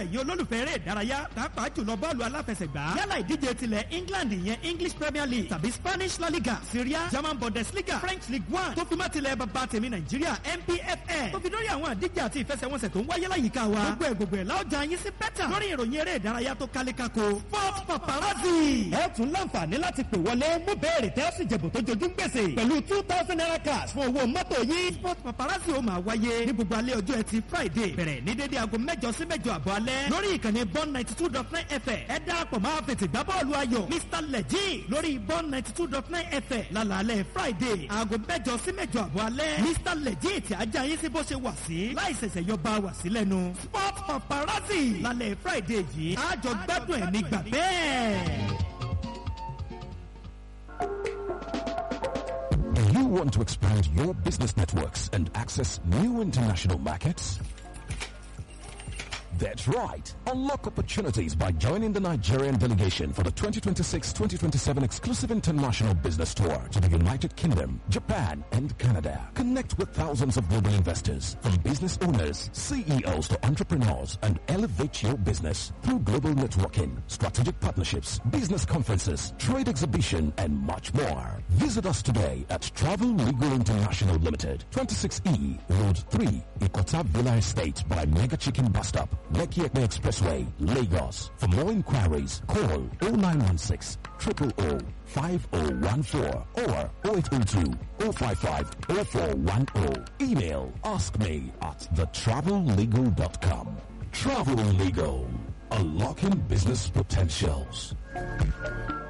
ẹ̀yin olólùfẹ́ eré ìdárayá pàápàá jùlọ bọ́ọ̀lù aláfẹsẹ̀gbá yálà ìdíje tilẹ̀ England ìyẹn English Premier League tàbí Spanish La Liga Syria German Bundesliga French League One tó fi má tilẹ̀ bàbá tèmi Nàìjíríà NPFL tó fi dórí àwọn àdíje àti ìfẹsẹ̀wọnsẹ̀ tó ń wáyé láyìíká wa gbogbo ẹ̀ láọjà yín sí bẹ́tà lórí ìròyìn eré ìdárayá tó kálékáko Sport Paparazzi. ẹ tún láǹfààní láti pè wọlé mú béèrè tẹ́ ó sì jẹ̀bù tó jojú ń gbèsè pẹ̀lú 2,000 naira cash fún owó mọ́tò yín. Sport Paparazzi ó máa wáyé ní gbogbo alẹ́ ọjọ́ ẹtì Friday bẹ̀rẹ̀ ní dédé aago 8 sí 8 àbọ̀ alẹ́ lórí ìkànnì Bond 92.9 FM. ẹ darapọ̀ máa fètè gbá bọ́ọ̀lù ayọ̀ Mr Legit lórí Bond 92.9 FM lálẹ́ Friday aago 8 sí 8 àbọ̀ alẹ́. Mr Legit ajá yín sí bó ṣe wà sí láì ṣẹ̀ṣẹ̀ yọ bá wà sí lẹ́nu. Sport Paparazzi lálẹ́ Friday yìí àjọ gbádùn ẹ̀ nígbà bẹ́ẹ̀. Do you want to expand your business networks and access new international markets? That's right. Unlock opportunities by joining the Nigerian delegation for the 2026-2027 exclusive international business tour to the United Kingdom, Japan, and Canada. Connect with thousands of global investors, from business owners, CEOs to entrepreneurs, and elevate your business through global networking, strategic partnerships, business conferences, trade exhibition, and much more. Visit us today at Travel Legal International Limited, 26E, Road 3, Ikota Villa Estate by Mega Chicken Bus Stop, Lekki Ekpe Expressway, Lagos. For more inquiries, call 0916 000 5014 or 0802 055 0410. Email askme@thetravellegal.com. Travel Legal, unlocking business potentials.